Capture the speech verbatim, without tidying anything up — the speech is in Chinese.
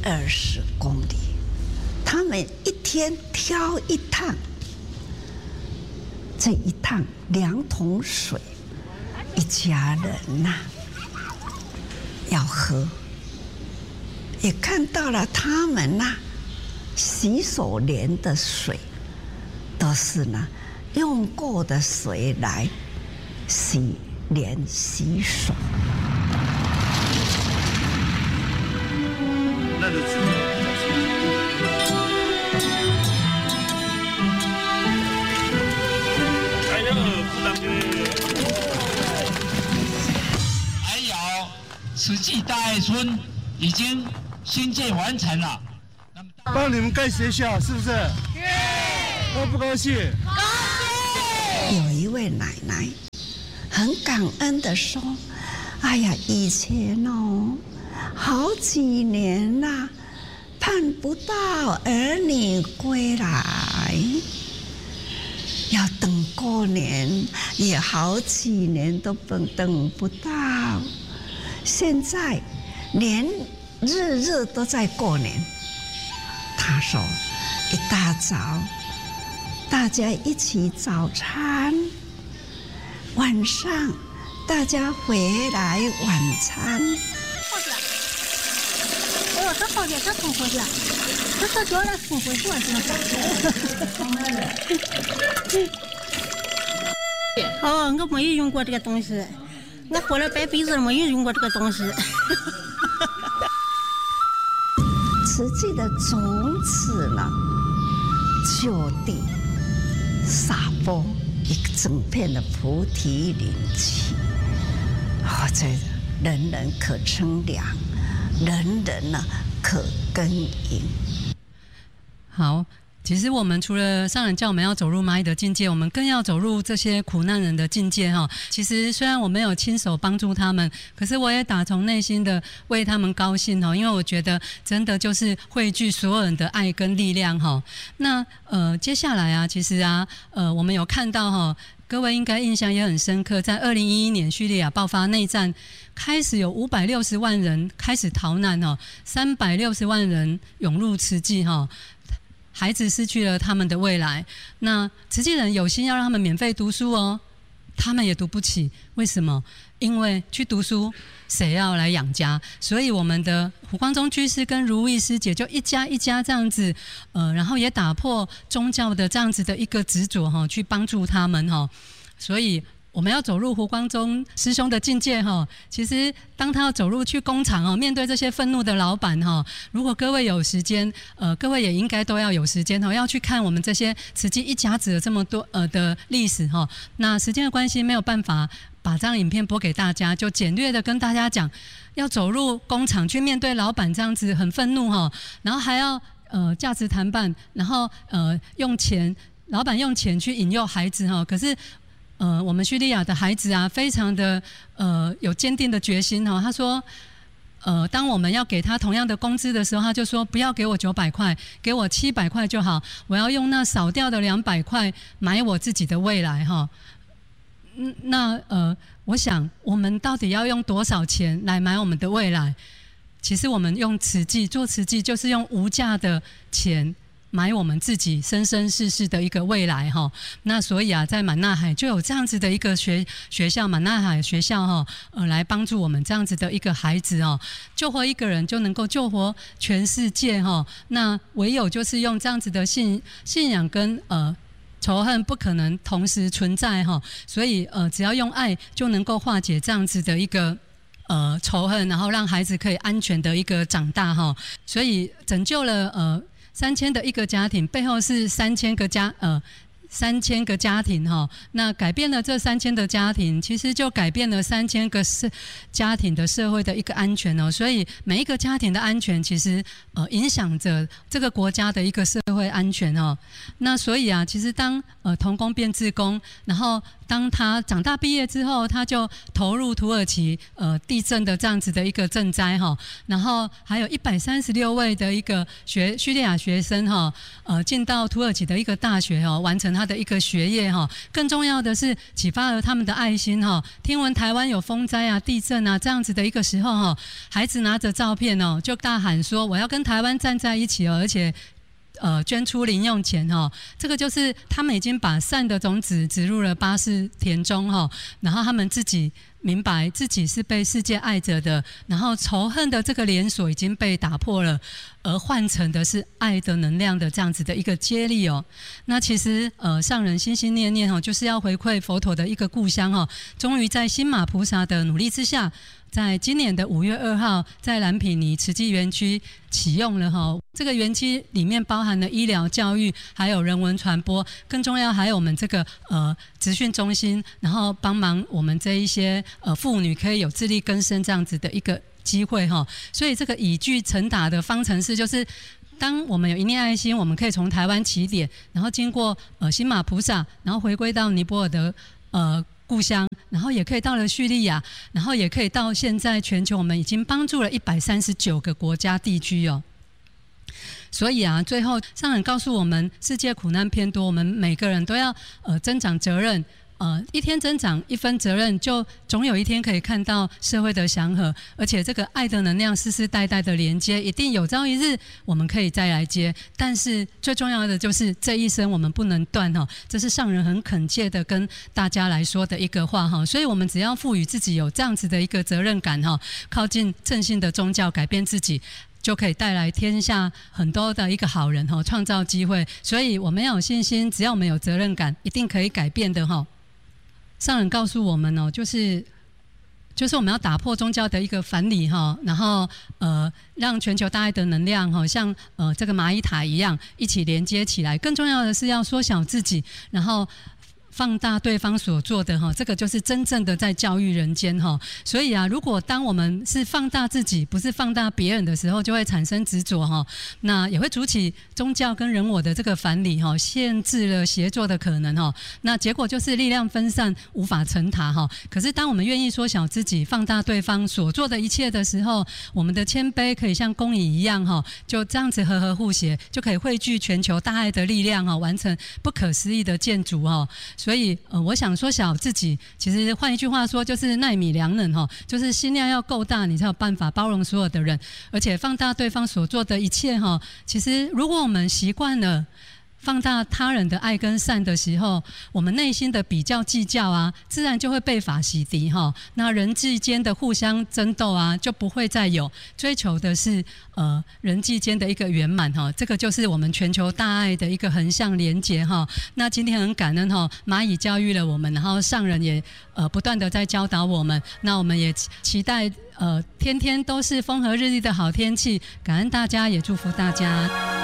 二十公里，他们一天挑一趟，这一趟两桶水，一家人呐、啊、要喝。也看到了他们呐、啊、洗手莲的水，都是呢用过的水来洗脸洗手。 那就知道。哎呦，不当的。 还有慈济大爱村已经新建完成了， 帮你们盖学校是不是？高不高兴？ 高兴。有一位奶奶很感恩的说：“哎呀，以前哦。”好几年啦、啊，盼不到儿女归来，要等过年，也好几年都等等不到。现在连日日都在过年。他说，一大早大家一起早餐，晚上大家回来晚餐。 哦，这好点，这丰富点，这这叫来丰富多些。哦，我没有用过这个东西，我活了半辈子没有用过这个东西。 慈济的种子呢，就地撒播一整片的菩提林起，或者人人可乘凉。人人呢可耕耘。 好，其实我们除了上人叫我们要走入蚂蚁的境界，我们更要走入这些苦难人的境界哈。其实虽然我没有亲手帮助他们，可是我也打从内心的为他们高兴哈，因为我觉得真的就是汇聚所有人的爱跟力量哈。那呃接下来啊，其实啊呃我们有看到哈。各位应该印象也很深刻，在二零一一年叙利亚爆发内战，开始有五百六十万人开始逃难哦，三百六十万人涌入慈济哈，孩子失去了他们的未来。那慈济人有心要让他们免费读书哦，他们也读不起，为什么？因为去读书谁要来养家？所以我们的胡光中居士跟如意师姐就一家一家这样子，呃，然后也打破宗教的这样子的一个执着哈，去帮助他们哈。所以我们要走入胡光中师兄的境界哈。其实当他要走入去工厂哦，面对这些愤怒的老板哈，如果各位有时间，呃，各位也应该都要有时间哈，要去看我们这些慈济一甲子的这么多呃的历史哈。那时间的关系没有办法把这张影片播给大家，就简略的跟大家讲，要走入工厂去面对老板这样子很愤怒哈，然后还要呃价值谈判，然后呃用钱，老板用钱去引诱孩子哈，可是呃我们叙利亚的孩子啊，非常的呃有坚定的决心哈，他说。呃，当我们要给他同样的工资的时候，他就说不要给我九百块，给我七百块就好，我要用那少掉的两百块买我自己的未来哈。嗯，那呃，我想我们到底要用多少钱来买我们的未来？其实我们用慈济做慈济，就是用无价的钱买我们自己生生世世的一个未来哈。那所以啊，在满纳海就有这样子的一个学学校，满纳海学校哈，呃，来帮助我们这样子的一个孩子哦，救活一个人就能够救活全世界哈。那唯有就是用这样子的信信仰跟呃。仇恨不可能同时存在哈，所以呃，只要用爱就能够化解这样子的一个呃仇恨，然后让孩子可以安全的一个长大哈。所以拯救了呃三千的一个家庭，背后是三千个家呃。三千个家庭哈，那改变了这三千的家庭，其实就改变了三千个社家庭的社会的一个安全哦。所以每一个家庭的安全，其实呃影响着这个国家的一个社会安全哦。那所以啊，其实当呃同工变志工，然后当他长大毕业之后，他就投入土耳其呃地震的这样子的一个赈灾哈，然后还有一百三十六位的一个学叙利亚学生哈，呃进到土耳其的一个大学哦，完成他的一个学业哈。更重要的是启发了他们的爱心哈。听闻台湾有风灾啊、地震啊这样子的一个时候哈，孩子拿着照片哦，就大喊说我要跟台湾站在一起哦，而且。呃，捐出零用钱哈，这个就是他们已经把善的种子植入了巴士田中哈，然后他们自己明白自己是被世界爱着的，然后仇恨的这个连锁已经被打破了，而换成的是爱的能量的这样子的一个接力哦。那其实呃，上人心心念念哦，就是要回馈佛陀的一个故乡哦，终于在新马菩萨的努力之下。在今年的五月二号，在蓝毗尼慈济园区启用了哈，这个园区里面包含了医疗、教育，还有人文传播，更重要还有我们这个呃职训中心，然后帮忙我们这一些呃妇女可以有自力更生这样子的一个机会哈。所以这个以句成答的方程式就是。当我们有一念爱心，我们可以从台湾起点，然后经过呃新马菩萨，然后回归到尼泊尔的呃故乡，然后也可以到了叙利亚，然后也可以到现在全球，我们已经帮助了一百三十九个国家地区哦。所以啊，最后上人告诉我们，世界苦难偏多，我们每个人都要呃增长责任。呃，一天增长一分责任，就总有一天可以看到社会的祥和，而且这个爱的能量世世代代的连接，一定有朝一日我们可以再来接。但是最重要的就是这一生我们不能断哈，这是上人很恳切的跟大家来说的一个话哈。所以我们只要赋予自己有这样子的一个责任感哈，靠近正信的宗教，改变自己。就可以带来天下很多的一个好人哈，创造机会。所以我们要有信心，只要我们有责任感，一定可以改变的哈。上人告诉我们哦，就是就是我们要打破宗教的一个藩篱哈，然后呃让全球大爱的能量哈，像呃这个蚂蚁塔一样一起连接起来。更重要的是要缩小自己，然后。放大对方所做的哈，这个就是真正的在教育人间哈。所以啊，如果当我们是放大自己，不是放大别人的时候，就会产生执着哈，那也会筑起宗教跟人我的这个藩篱哈，限制了协作的可能哈。那结果就是力量分散，无法成塔哈。可是当我们愿意缩小自己，放大对方所做的一切的时候，我们的谦卑可以像公蚁一样哈，就这样子和和互协，就可以汇聚全球大爱的力量哈，完成不可思议的建筑哈。所以，呃，我想缩小自己，其实换一句话说，就是奈米良能哈，就是心量要够大，你才有办法包容所有的人，而且放大对方所做的一切哈。其实，如果我们习惯了放大他人的爱跟善的时候，我们内心的比较计较啊，自然就会被法洗涤哈。那人际间的互相争斗啊，就不会再有，追求的是呃人际间的一个圆满哈。这个就是我们全球大爱的一个横向连结哈。那今天很感恩哈，蚂蚁教育了我们，然后上人也呃不断的在教导我们。那我们也期待呃天天都是风和日丽的好天气，感恩大家，也祝福大家。